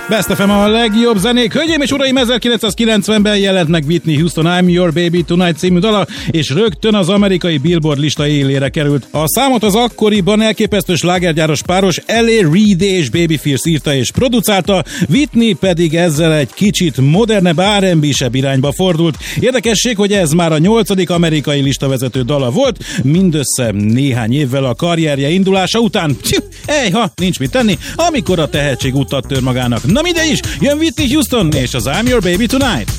Best FM a legjobb zenék. Hölgyeim és uraim, 1990-ben jelent meg Whitney Houston I'm Your Baby Tonight című dala, és rögtön az amerikai Billboard lista élére került. A számot az akkoriban elképesztő slágergyáros páros L.A. Reid és Baby Fierce írta és producálta, Whitney pedig ezzel egy kicsit modernebb, R&B-sebb irányba fordult. Érdekesség, hogy ez már a 8. amerikai listavezető dala volt, mindössze néhány évvel a karrierje indulása után. Nincs mit tenni, amikor a tehetség utat tör magának. Na mindegy is, jön Whitney Houston és az I'm Your Baby Tonight.